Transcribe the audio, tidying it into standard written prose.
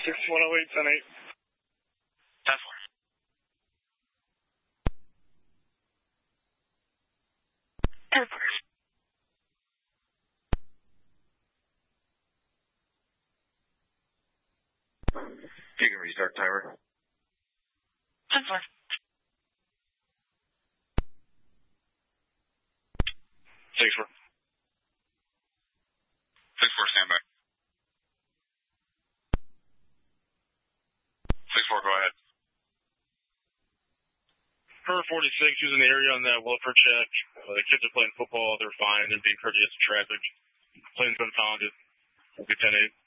6108, 10-8. 10-4. You can restart timer. 10-4. 6-4. 6-4, standby. 6-4, go ahead. Per 46, using the area on that welfare check. The kids are playing football. They're fine. They're being courteous to traffic. Plane's been founded. We'll be 10-8.